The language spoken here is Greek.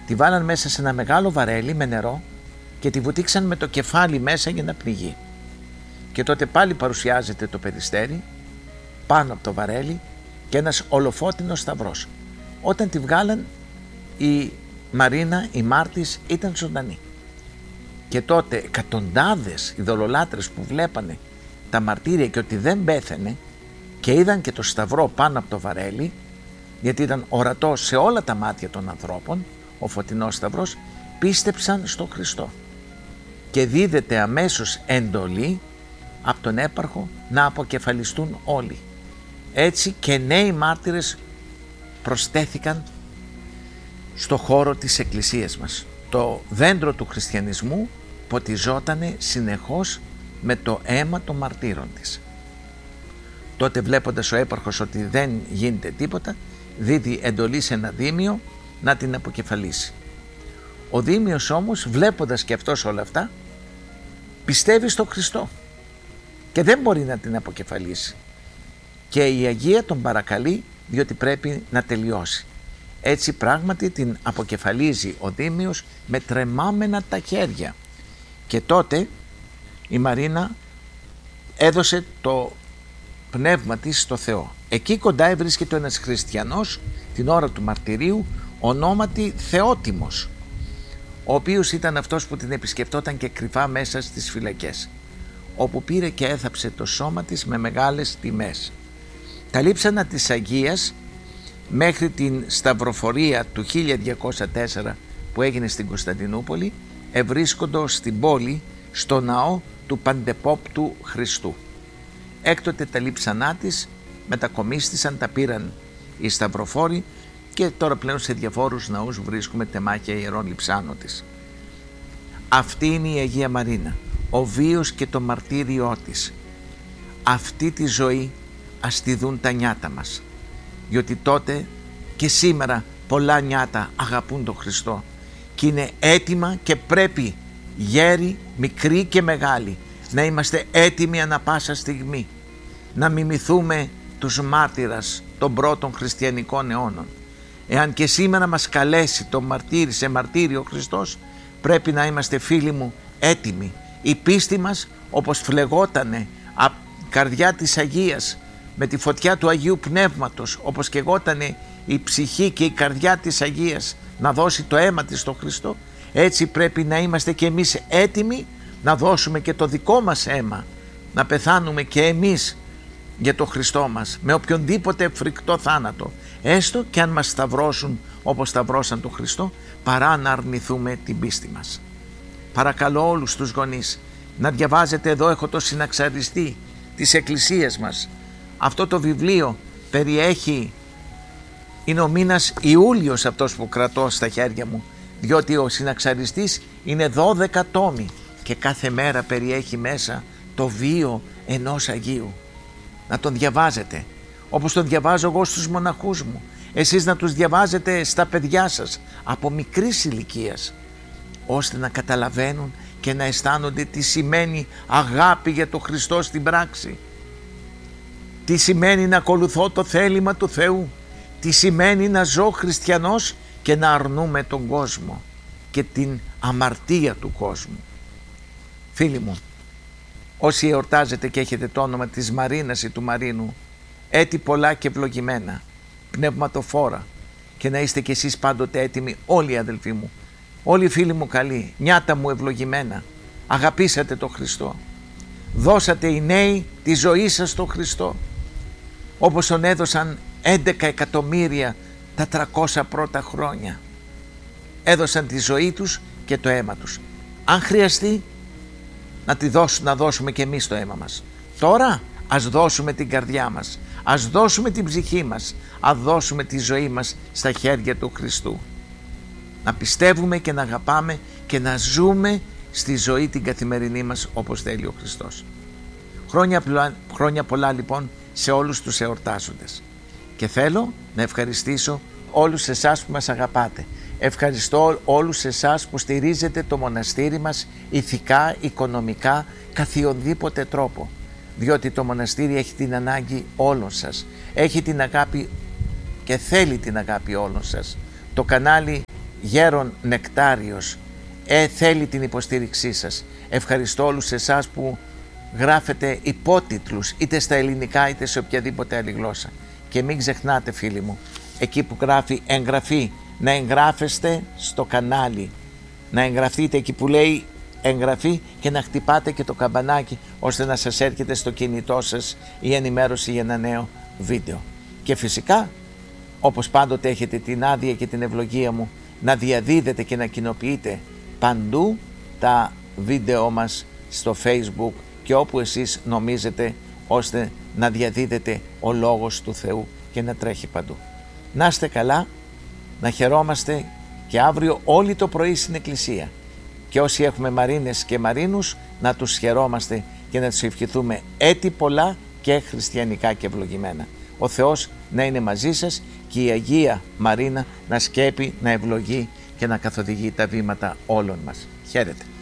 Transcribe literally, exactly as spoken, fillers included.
Τη βάλαν μέσα σε ένα μεγάλο βαρέλι με νερό και τη βουτήξαν με το κεφάλι μέσα για να πνιγεί. Και τότε πάλι παρουσιάζεται το περιστέρι πάνω από το βαρέλι και ένας ολοφώτινος σταυρός. Όταν τη βγάλαν, η Μαρίνα, η μάρτης, ήταν ζωντανή. Και τότε εκατοντάδες ειδωλολάτρες που βλέπανε τα μαρτύρια και ότι δεν πέθαινε και είδαν και το σταυρό πάνω από το βαρέλι, γιατί ήταν ορατό σε όλα τα μάτια των ανθρώπων ο φωτεινός σταυρός, πίστεψαν στο Χριστό. Και δίδεται αμέσως εντολή από τον έπαρχο να αποκεφαλιστούν όλοι. Έτσι και νέοι μάρτυρες προσθέθηκαν στο χώρο της εκκλησίας μας. Το δέντρο του χριστιανισμού ποτιζότανε συνεχώς με το αίμα των μαρτύρων της. Τότε, βλέποντας ο έπαρχος ότι δεν γίνεται τίποτα, δίδει εντολή σε ένα δήμιο να την αποκεφαλίσει. Ο δήμιος όμως, βλέποντας και αυτός όλα αυτά, πιστεύει στο Χριστό και δεν μπορεί να την αποκεφαλίσει. Και η Αγία τον παρακαλεί, διότι πρέπει να τελειώσει. Έτσι πράγματι την αποκεφαλίζει ο δήμιος με τρεμάμενα τα χέρια. Και τότε η Μαρίνα έδωσε το πνεύμα της στο Θεό. Εκεί κοντά ευρίσκεται ένας χριστιανός την ώρα του μαρτυρίου, ονόματι Θεότιμος, ο οποίος ήταν αυτός που την επισκεφτόταν και κρυφά μέσα στις φυλακές, όπου πήρε και έθαψε το σώμα της με μεγάλες τιμές. Τα λείψανα της Αγίας μέχρι την σταυροφορία του χίλια διακόσια τέσσερα που έγινε στην Κωνσταντινούπολη ευρίσκοντο στην πόλη, στο ναό του Παντεπόπτου Χριστού. Έκτοτε τα λείψανά της μετακομίστησαν, τα πήραν οι σταυροφόροι και τώρα πλέον σε διαφόρους ναούς βρίσκουμε τεμάχια ιερών λειψάνων της. Αυτή είναι η Αγία Μαρίνα, ο βίος και το μαρτύριό της. Αυτή τη ζωή ας τη δουν τα νιάτα μας, διότι τότε και σήμερα πολλά νιάτα αγαπούν τον Χριστό και είναι έτοιμα και πρέπει γέροι, μικροί και μεγάλοι να είμαστε έτοιμοι ανα πάσα στιγμή να μιμηθούμε τους μάρτυρας των πρώτων χριστιανικών αιώνων. Εάν και σήμερα μας καλέσει το μαρτύρι σε μαρτύριο Χριστός, πρέπει να είμαστε, φίλοι μου, έτοιμοι. Η πίστη μας, όπως φλεγότανε από καρδιά της Αγίας με τη φωτιά του Αγίου Πνεύματος, όπως καιγότανε η ψυχή και η καρδιά της Αγίας να δώσει το αίμα της στον Χριστό, έτσι πρέπει να είμαστε και εμείς έτοιμοι να δώσουμε και το δικό μας αίμα, να πεθάνουμε και εμείς για το Χριστό μας με οποιονδήποτε φρικτό θάνατο, έστω και αν μας σταυρώσουν όπως σταυρώσαν τον Χριστό, παρά να αρνηθούμε την πίστη μας. Παρακαλώ όλους τους γονείς να διαβάζετε, εδώ έχω το συναξαριστή της Εκκλησίας μας. Αυτό το βιβλίο περιέχει, είναι ο μήνας Ιούλιος αυτός που κρατώ στα χέρια μου, διότι ο συναξαριστής είναι δώδεκα τόμοι και κάθε μέρα περιέχει μέσα το βίο ενός Αγίου. Να τον διαβάζετε όπως τον διαβάζω εγώ στους μοναχούς μου, εσείς να τους διαβάζετε στα παιδιά σας από μικρής ηλικίας, ώστε να καταλαβαίνουν και να αισθάνονται τι σημαίνει αγάπη για τον Χριστό στην πράξη, τι σημαίνει να ακολουθώ το θέλημα του Θεού, τι σημαίνει να ζω χριστιανός και να αρνούμε τον κόσμο και την αμαρτία του κόσμου. Φίλοι μου, όσοι εορτάζετε και έχετε το όνομα της Μαρίνας ή του Μαρίνου, έτη πολλά και ευλογημένα, πνευματοφόρα, και να είστε κι εσείς πάντοτε έτοιμοι, όλοι οι αδελφοί μου, όλοι οι φίλοι μου καλοί, νιάτα μου ευλογημένα, αγαπήσατε τον Χριστό, δώσατε οι νέοι τη ζωή σας στον Χριστό, όπως τον έδωσαν έντεκα εκατομμύρια τα τριακόσια πρώτα χρόνια. Έδωσαν τη ζωή τους και το αίμα τους. Αν χρειαστεί να, τη δώσουν, να δώσουμε και εμείς το αίμα μας. Τώρα ας δώσουμε την καρδιά μας, ας δώσουμε την ψυχή μας, ας δώσουμε τη ζωή μας στα χέρια του Χριστού. Να πιστεύουμε και να αγαπάμε και να ζούμε στη ζωή την καθημερινή μας όπως θέλει ο Χριστός. Χρόνια, χρόνια πολλά λοιπόν σε όλους τους εορτάζοντες. Και θέλω να ευχαριστήσω όλους εσάς που μας αγαπάτε. Ευχαριστώ όλους εσάς που στηρίζετε το μοναστήρι μας ηθικά, οικονομικά, καθιονδήποτε τρόπο. Διότι το μοναστήρι έχει την ανάγκη όλων σας. Έχει την αγάπη και θέλει την αγάπη όλων σας. Το κανάλι Γέρον Νεκτάριος, ε, θέλει την υποστήριξή σας. Ευχαριστώ όλους εσάς που γράφετε υπότιτλους είτε στα ελληνικά είτε σε οποιαδήποτε άλλη γλώσσα. Και μην ξεχνάτε, φίλοι μου, εκεί που γράφει εγγραφή, να εγγράφεστε στο κανάλι, να εγγραφείτε εκεί που λέει εγγραφή και να χτυπάτε και το καμπανάκι ώστε να σας έρχεται στο κινητό σας η ενημέρωση για ένα νέο βίντεο. Και φυσικά, όπως πάντοτε έχετε την άδεια και την ευλογία μου να διαδίδετε και να κοινοποιείτε παντού τα βίντεο μας στο Facebook και όπου εσείς νομίζετε, ώστε να διαδίδετε ο λόγος του Θεού και να τρέχει παντού. Να είστε καλά, να χαιρόμαστε και αύριο όλοι το πρωί στην εκκλησία. Και όσοι έχουμε Μαρίνες και Μαρίνους, να τους χαιρόμαστε και να τους ευχηθούμε έτη πολλά και χριστιανικά και ευλογημένα. Ο Θεός να είναι μαζί σας και η Αγία Μαρίνα να σκέπει, να ευλογεί και να καθοδηγεί τα βήματα όλων μας. Χαίρετε.